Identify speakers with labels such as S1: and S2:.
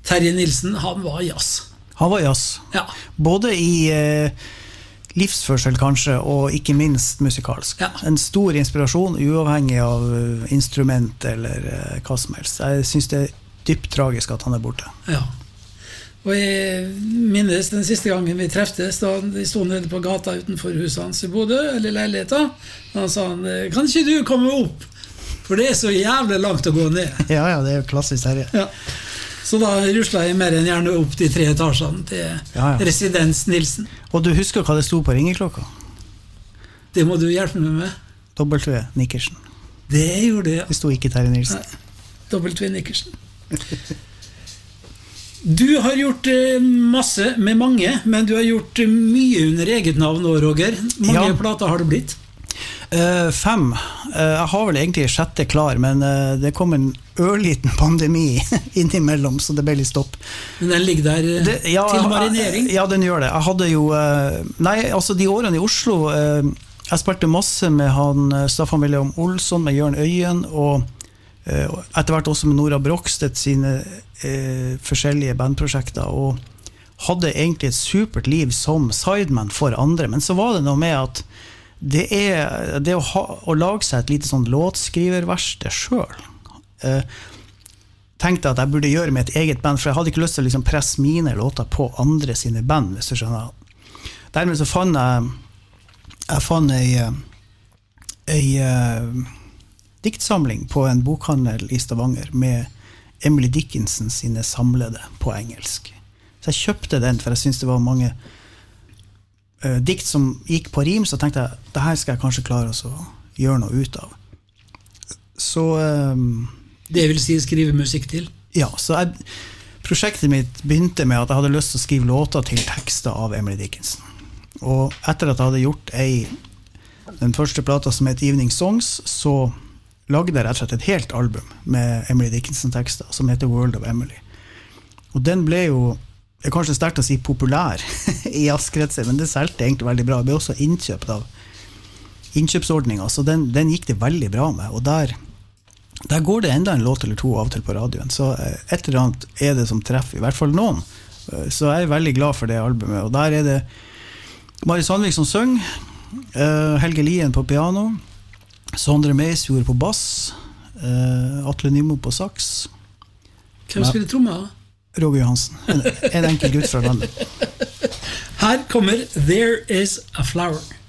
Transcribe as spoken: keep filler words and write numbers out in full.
S1: Terje Nilsen, han var jazz.
S2: Han var jazz.
S1: Ja.
S2: Både i eh, livsførsel kanskje, og ikke minst musikalsk.
S1: Ja.
S2: En stor inspirasjon, uavhengig av uh, instrument eller uh, hva som helst. Jeg synes det er dypt tragisk at han er borte.
S1: Ja. Og jeg minnes den siste gangen vi treftes, da vi stod nede på gata utenfor huset hans i Bodø, eller leiligheten, og han sa han, kan ikke du komme opp? For det er så jævlig langt å gå ned.
S2: Ja, ja, det er jo klassisk Terje.
S1: Ja. Så da ruslet jeg mer enn gjerne opp de tre etasjene til
S2: ja, ja.
S1: Residens Nilsen.
S2: Og du husker hva det stod på ringeklokka?
S1: Det må du hjelpe meg med.
S2: W. Nickersen.
S1: Det gjorde det, ja.
S2: Det stod ikke Terje Nilsen.
S1: W. Nickersen. Du har gjort masse med mange, men du har gjort mye under eget navn nå, Roger. Mange
S2: ja.
S1: plater har det blitt?
S2: Uh, fem. Uh, jeg har vel egentlig sjette klar, men uh, det kom en ørliten pandemi innimellom, så det ble litt stopp.
S1: Men den ligger der uh,
S2: det, ja,
S1: til marinering?
S2: Ja, den gjør det. Jeg hadde jo uh, nei, altså de årene i Oslo uh, jeg spilte masse med han uh, Staffan William Olsson, med Jørn Øyen, og uh, etter hvert også med Nora Brokstedt sine uh, forskjellige bandprosjekter, og hadde egentlig et supert liv som sideman for andre, men så var det noe med at det er det å, ha, å lage seg et lite sånn låtskriververksted selv. Eh, tenkte at jeg burde gjøre med et eget band, for jeg hadde ikke lyst til å liksom presse mine låter på andre sine band, hvis du skjønner. Dermed så fann jeg jeg fann ei, ei uh, diktsamling på en bokhandel i Stavanger med Emily Dickinson sine samlede på engelsk. Så jeg kjøpte den, for jeg synes det var mange Uh, dikt som gikk på rim, så tenkte jeg, det her skal jeg kanskje klare å gjøre noe ut av. Så um,
S1: det vil si skrive musikk til?
S2: Ja, så jeg, prosjektet mitt begynte med at jeg hadde lyst til å skrive låter til tekster av Emily Dickinson. Og etter at jeg hadde gjort ei, den første plata som het Evening Songs, så lagde jeg rett og slett et helt album med Emily Dickinson-tekster, som heter World of Emily. Og den ble jo det er kanskje sterkt å si populær i jazzkretser, men det selte egentlig veldig bra. Det ble også innkjøpt av innkjøpsordninger, så den, den gikk det veldig bra med. Og der, der går det enda en låt eller to av til på radioen, så et eller annet er det som treffer, i hvert fall noen. Så jeg er veldig glad for det albumet. Og der er det Mari Sandvik som søng, Helge Lien på piano, Sondre Meisfjord på bass, Atle Nymo på sax.
S1: Hvem spiller tromma?
S2: Roger Johansen, en, en enkel gutt fra landet.
S1: Her kommer There Is a Flower.